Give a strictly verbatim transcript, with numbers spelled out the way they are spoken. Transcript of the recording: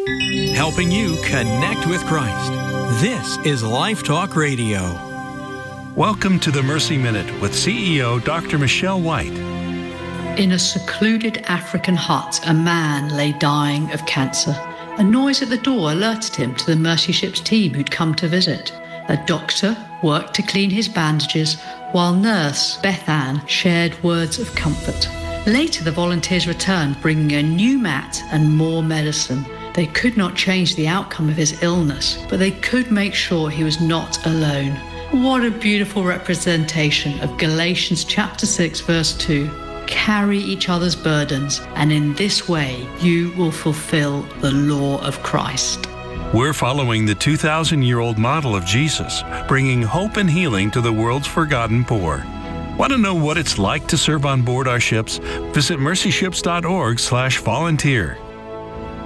helping you connect with Christ. This is Life Talk Radio. Welcome to the Mercy Minute with C E O Doctor Michelle White. In a secluded African hut, a man lay dying of cancer. A noise at the door alerted him to the Mercy Ships team who'd come to visit. A doctor worked to clean his bandages, while nurse Beth Ann shared words of comfort. Later, the volunteers returned, bringing a new mat and more medicine. They could not change the outcome of his illness, but they could make sure he was not alone. What a beautiful representation of Galatians chapter six, verse two. Carry each other's burdens, and in this way you will fulfill the law of Christ. We're following the two thousand year old model of Jesus, bringing hope and healing to the world's forgotten poor. Want to know what it's like to serve on board our ships? Visit mercy ships dot org slash volunteer.